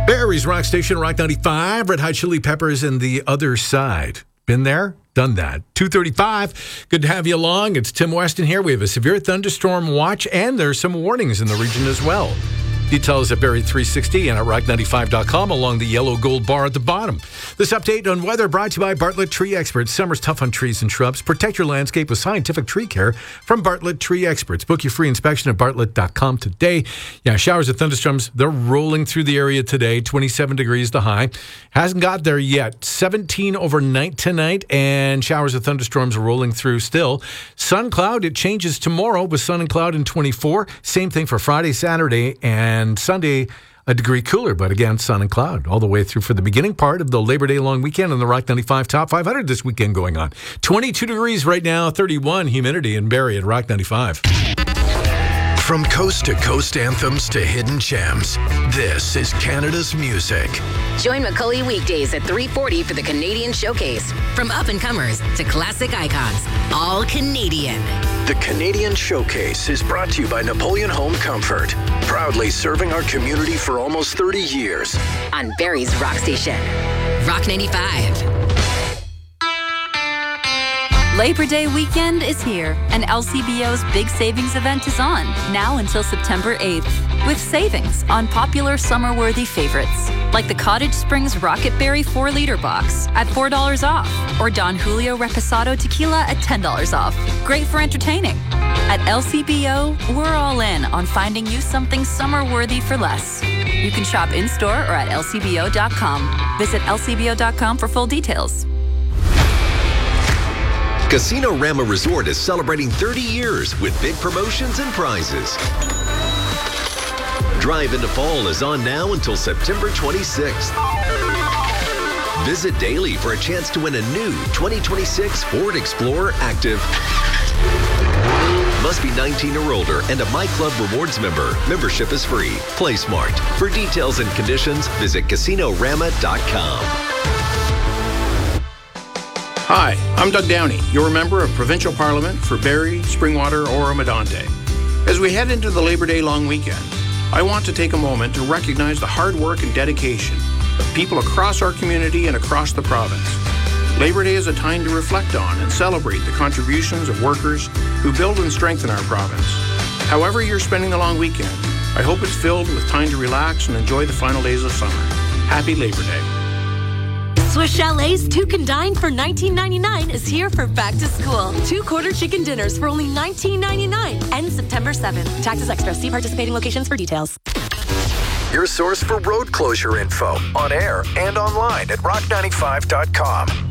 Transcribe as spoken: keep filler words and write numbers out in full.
Barrie's Rock Station, Rock ninety-five. Red Hot Chili Peppers and The Other Side. Been there? Done that. two thirty-five. Good to have you along. It's Tim Weston here. We have a severe thunderstorm watch, and there's some warnings in the region as well. Details at Barrie three sixty and at rock ninety-five dot com along the yellow gold bar at the bottom. This update on weather brought to you by Bartlett Tree Experts. Summer's tough on trees and shrubs. Protect your landscape with scientific tree care from Bartlett Tree Experts. Book your free inspection at bartlett dot com today. Yeah, showers and thunderstorms, they're rolling through the area today. twenty-seven degrees the high. Hasn't got there yet. seventeen overnight tonight, and showers and thunderstorms rolling through still. Sun cloud, it changes tomorrow with sun and cloud in twenty-four. Same thing for Friday, Saturday, and And Sunday, a degree cooler, but again, sun and cloud all the way through for the beginning part of the Labor Day long weekend and the Rock ninety-five Top five hundred this weekend going on. twenty-two degrees right now, thirty-one humidity in Barrie at Rock ninety-five. From coast-to-coast anthems to hidden gems, this is Canada's music. Join Macaulay weekdays at three forty for the Canadian Showcase. From up-and-comers to classic icons, all Canadian. The Canadian Showcase is brought to you by Napoleon Home Comfort, proudly serving our community for almost thirty years. On Barrie's Rock Station, Rock ninety-five. Labor Day weekend is here, and L C B O's big savings event is on, now until September eighth, with savings on popular summer-worthy favorites, like the Cottage Springs Rocket Berry four liter box at four dollars off, or Don Julio Reposado Tequila at ten dollars off. Great for entertaining. At L C B O, we're all in on finding you something summer-worthy for less. You can shop in-store or at L C B O dot com. Visit L C B O dot com for full details. Casino Rama Resort is celebrating thirty years with big promotions and prizes. Drive into Fall is on now until September twenty-sixth. Visit daily for a chance to win a new twenty twenty-six Ford Explorer Active. Must be nineteen or older and a My Club Rewards member. Membership is free. Play smart. For details and conditions, visit casino rama dot com. Hi, I'm Doug Downey, your member of Provincial Parliament for Barrie, Springwater, Oro-Medonte. As we head into the Labor Day long weekend, I want to take a moment to recognize the hard work and dedication of people across our community and across the province. Labor Day is a time to reflect on and celebrate the contributions of workers who build and strengthen our province. However you're spending the long weekend, I hope it's filled with time to relax and enjoy the final days of summer. Happy Labor Day. Swiss Chalet's Two Can Dine for nineteen ninety-nine is here for back to school. Two quarter chicken dinners for only nineteen ninety-nine. Ends September seventh. Taxes extra. See participating locations for details. Your source for road closure info on air and online at rock ninety-five dot com.